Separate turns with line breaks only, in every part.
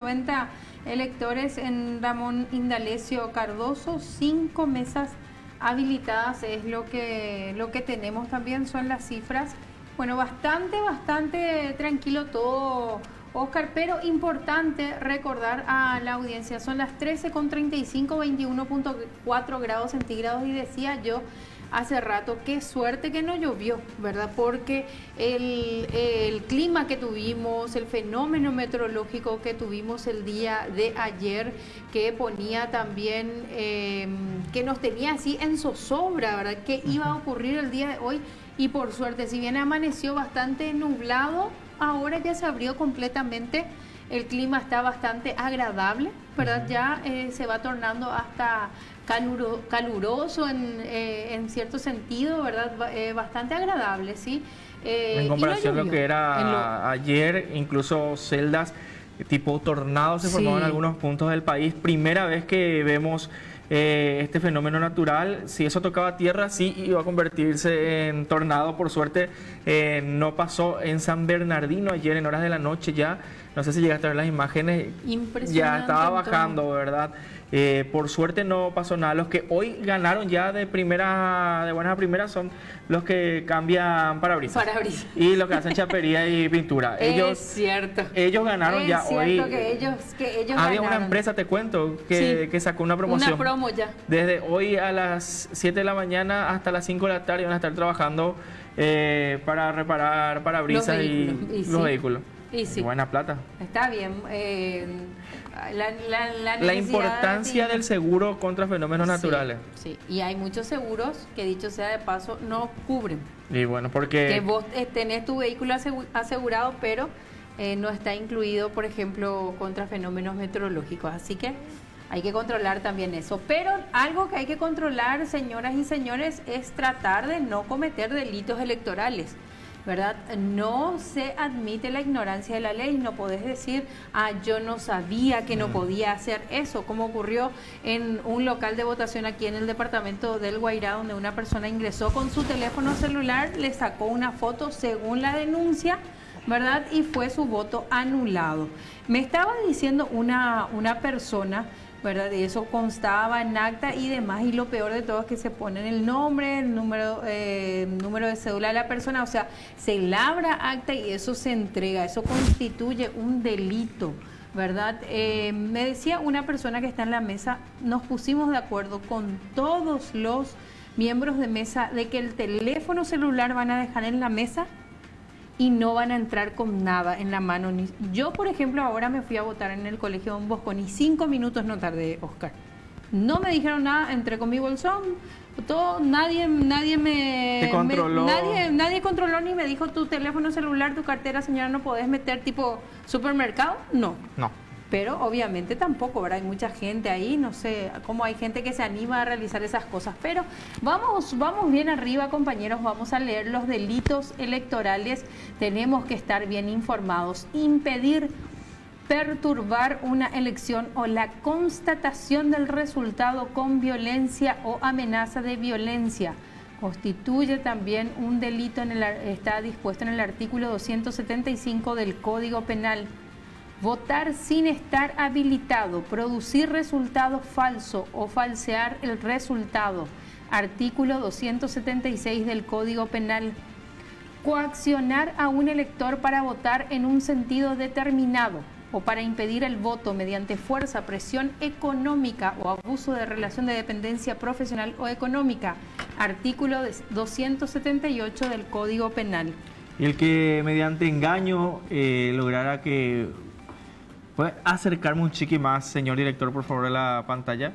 190 electores en Ramón Indalecio Cardoso, 5 mesas habilitadas es lo que tenemos también, son las cifras. Bueno, bastante tranquilo todo, Oscar, pero importante recordar a la audiencia, son las 13:35, 21.4 grados centígrados, y decía yo hace rato, qué suerte que no llovió, ¿verdad? Porque el clima que tuvimos, el fenómeno meteorológico que tuvimos el día de ayer, que ponía también, que nos tenía así en zozobra, ¿verdad? ¿Qué iba a ocurrir el día de hoy? Y por suerte, si bien amaneció bastante nublado, ahora ya se abrió completamente, el clima está bastante agradable, ¿verdad? Ya se va tornando hasta caluroso en cierto sentido, ¿verdad? Bastante agradable, ¿sí?
En comparación a lo que era ayer, incluso celdas tipo tornados se formaban en algunos puntos del país. Primera vez que vemos este fenómeno natural. Si eso tocaba tierra, sí iba a convertirse en tornado. Por suerte no pasó en San Bernardino ayer en horas de la noche ya. No sé si llegaste a ver las imágenes. Ya estaba bajando, ¿verdad? Por suerte no pasó nada. Los que hoy ganaron ya de buenas a primeras son los que cambian parabrisas. Y los que hacen chapería y pintura.
Es cierto.
Ellos ganaron ya hoy.
Que ellos
había
ganaron.
Una empresa, te cuento, que sacó una promoción.
Una promo ya.
Desde hoy a las 7 de la mañana hasta las 5 de la tarde van a estar trabajando para reparar parabrisas y los vehículos.
Y sí.
Buena plata.
Está bien.
La importancia del seguro contra fenómenos naturales.
Sí, y hay muchos seguros que, dicho sea de paso, no cubren.
Y bueno, porque...
Que vos tenés tu vehículo asegurado, pero no está incluido, por ejemplo, contra fenómenos meteorológicos. Así que hay que controlar también eso. Pero algo que hay que controlar, señoras y señores, es tratar de no cometer delitos electorales, ¿verdad? No se admite la ignorancia de la ley. No podés decir, yo no sabía que no podía hacer eso, como ocurrió en un local de votación aquí en el departamento del Guairá, donde una persona ingresó con su teléfono celular, le sacó una foto según la denuncia, ¿verdad? Y fue su voto anulado. Me estaba diciendo una persona, ¿verdad? Y eso constaba en acta y demás, y lo peor de todo es que se ponen el nombre, el número de cédula de la persona, o sea, se labra acta y eso se entrega, eso constituye un delito, ¿verdad? Me decía una persona que está en la mesa, nos pusimos de acuerdo con todos los miembros de mesa de que el teléfono celular van a dejar en la mesa y no van a entrar con nada en la mano. Yo, por ejemplo, ahora me fui a votar en el colegio Don Bosco, ni 5 minutos no tardé, Oscar. No me dijeron nada, entré con mi bolsón, todo, nadie me controló. Nadie controló ni me dijo tu teléfono celular, tu cartera, señora, no podés meter tipo supermercado. No. Pero obviamente tampoco, ¿verdad? Hay mucha gente ahí, no sé cómo hay gente que se anima a realizar esas cosas. Pero vamos bien arriba, compañeros, vamos a leer los delitos electorales. Tenemos que estar bien informados. Impedir, perturbar una elección o la constatación del resultado con violencia o amenaza de violencia constituye también un delito, está dispuesto en el artículo 275 del Código Penal. Votar sin estar habilitado, producir resultado falso o falsear el resultado, artículo 276 del Código Penal. Coaccionar a un elector para votar en un sentido determinado o para impedir el voto mediante fuerza, presión económica o abuso de relación de dependencia profesional o económica, artículo 278 del Código Penal.
Y el que mediante engaño lograra que... ¿Puede acercarme un chiqui más, señor director, por favor, a la pantalla?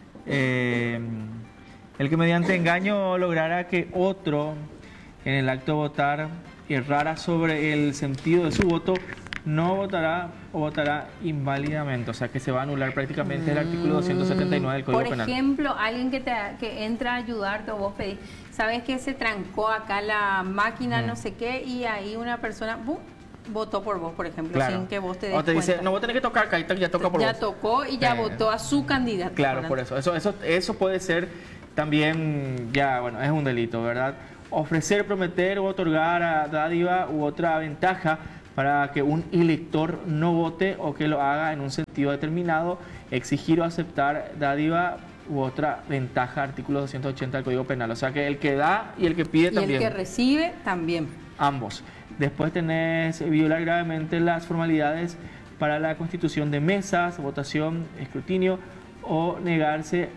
El que mediante engaño lograra que otro, en el acto de votar, errara sobre el sentido de su voto, no votará o votará inválidamente. O sea, que se va a anular prácticamente el artículo 279 del Código Penal.
Por ejemplo, alguien que entra a ayudarte o vos pedís, ¿sabes que se trancó acá la máquina, no sé qué? Y ahí una persona... votó por vos, por ejemplo,
claro,
sin que vos te des
o te dice,
cuenta.
No, vos tenés que tocar, ya toca por vos.
Ya tocó y ya votó a su candidato.
Claro, ¿verdad? Por eso puede ser también, ya, bueno, es un delito, ¿verdad? Ofrecer, prometer u otorgar a dádiva u otra ventaja para que un elector no vote o que lo haga en un sentido determinado, exigir o aceptar dádiva u otra ventaja, artículo 280 del Código Penal. O sea que el que da y el que pide también.
Y el que recibe también.
Ambos. Después tenés violar gravemente las formalidades para la constitución de mesas, votación, escrutinio o negarse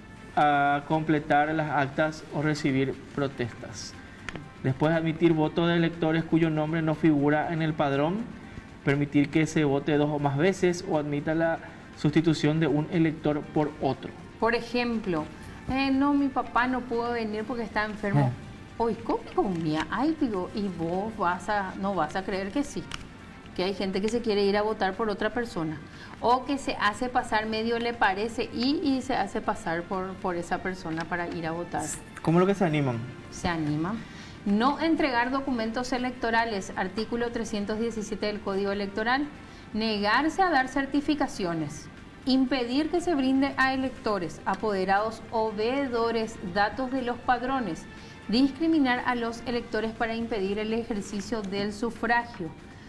a completar las actas o recibir protestas. Después admitir voto de electores cuyo nombre no figura en el padrón, permitir que se vote 2 o más veces o admita la sustitución de un elector por otro.
Por ejemplo, no, mi papá no pudo venir porque está enfermo. Hoy, ¿cómo mía? Ay, digo, y vos no vas a creer que sí. Que hay gente que se quiere ir a votar por otra persona. O que se hace pasar, medio le parece, y se hace pasar por esa persona para ir a votar.
¿Cómo es lo que se animan?
Se animan. No entregar documentos electorales, artículo 317 del Código Electoral. Negarse a dar certificaciones. Impedir que se brinde a electores, apoderados o veedores datos de los padrones. Discriminar a los electores para impedir el ejercicio del sufragio.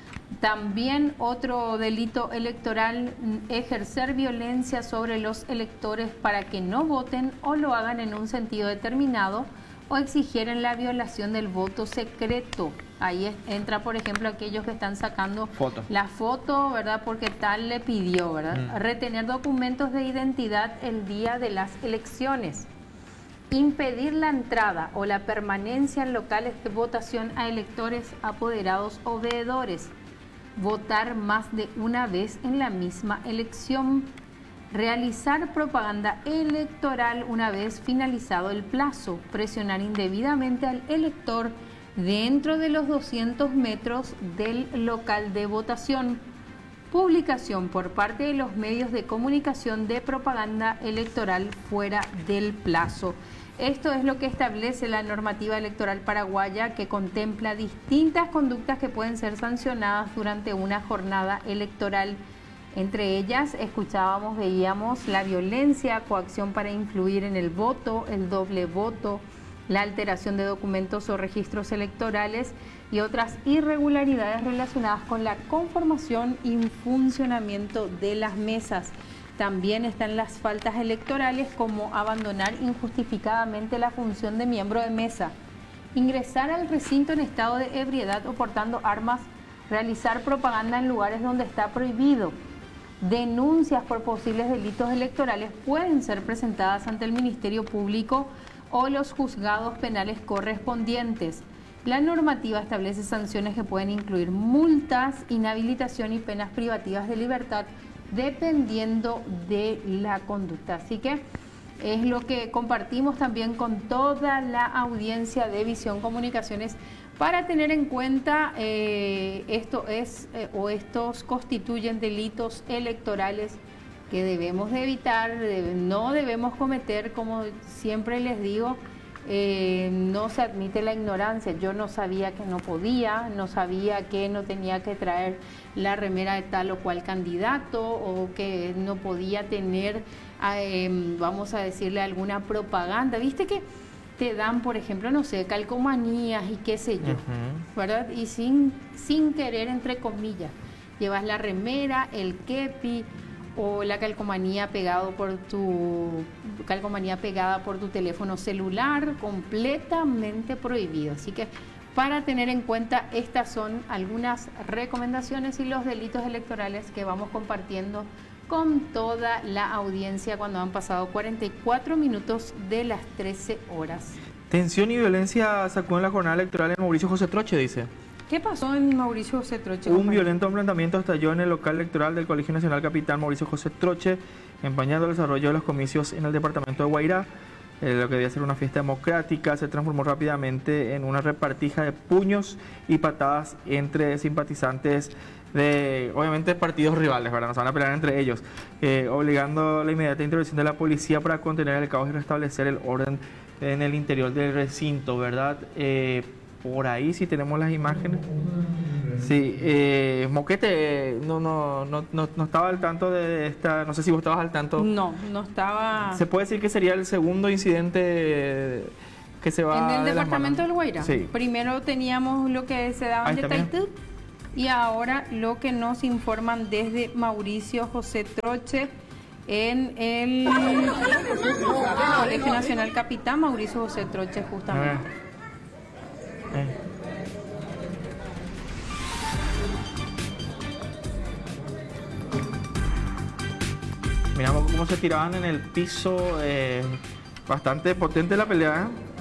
También otro delito electoral, ejercer violencia sobre los electores para que no voten o lo hagan en un sentido determinado o exigieran la violación del voto secreto. Ahí entra, por ejemplo, aquellos que están sacando la foto, ¿verdad? Porque tal le pidió, ¿verdad? Retener documentos de identidad el día de las elecciones. Impedir la entrada o la permanencia en locales de votación a electores, apoderados o veedores. Votar más de una vez en la misma elección. Realizar propaganda electoral una vez finalizado el plazo. Presionar indebidamente al elector dentro de los 200 metros del local de votación. Publicación por parte de los medios de comunicación de propaganda electoral fuera del plazo. Esto es lo que establece la normativa electoral paraguaya, que contempla distintas conductas que pueden ser sancionadas durante una jornada electoral. Entre ellas, veíamos la violencia, coacción para influir en el voto, el doble voto, la alteración de documentos o registros electorales y otras irregularidades relacionadas con la conformación y funcionamiento de las mesas. También están las faltas electorales, como abandonar injustificadamente la función de miembro de mesa, ingresar al recinto en estado de ebriedad o portando armas, realizar propaganda en lugares donde está prohibido. Denuncias por posibles delitos electorales pueden ser presentadas ante el Ministerio Público o los juzgados penales correspondientes. La normativa establece sanciones que pueden incluir multas, inhabilitación y penas privativas de libertad, dependiendo de la conducta. Así que es lo que compartimos también con toda la audiencia de Visión Comunicaciones para tener en cuenta estos constituyen delitos electorales que debemos de evitar, no debemos cometer. Como siempre les digo, no se admite la ignorancia. Yo no sabía que no podía, no sabía que no tenía que traer la remera de tal o cual candidato, o que no podía tener, vamos a decirle, alguna propaganda. ¿Viste que te dan, por ejemplo, no sé, calcomanías y qué sé yo, ¿verdad? Y sin querer, entre comillas, llevas la remera, el kepi o la calcomanía pegada por tu teléfono celular, completamente prohibido. Así que para tener en cuenta, estas son algunas recomendaciones y los delitos electorales que vamos compartiendo con toda la audiencia cuando han pasado 44 minutos de las 13 horas.
Tensión y violencia sacó en la jornada electoral en Mauricio José Troche, dice.
¿Qué pasó en Mauricio José Troche?
Un violento enfrentamiento estalló en el local electoral del Colegio Nacional Capitán Mauricio José Troche, empañando el desarrollo de los comicios en el departamento de Guairá. Lo que debía ser una fiesta democrática se transformó rápidamente en una repartija de puños y patadas entre simpatizantes de, obviamente, partidos rivales, ¿verdad? No se van a pelear entre ellos, obligando la inmediata intervención de la policía para contener el caos y restablecer el orden en el interior del recinto, ¿verdad? Por ahí sí tenemos las imágenes. Sí, Moquete no estaba al tanto de esta, no sé si vos estabas al tanto.
No estaba.
Se puede decir que sería el segundo incidente que se va
en el departamento del Guairá.
Sí.
Primero teníamos lo que se daba en Taitú, Y ahora lo que nos informan desde Mauricio José Troche en el Colegio Nacional Capitán Mauricio José Troche, justamente.
Miramos cómo se tiraban en el piso, bastante potente la pelea, ¿eh?